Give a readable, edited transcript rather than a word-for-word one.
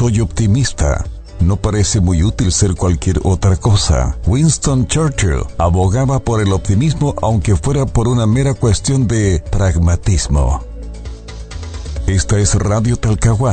soy optimista. No parece muy útil ser cualquier otra cosa. Winston Churchill abogaba por el optimismo aunque fuera por una mera cuestión de pragmatismo. Esta es Radio Talcahuano.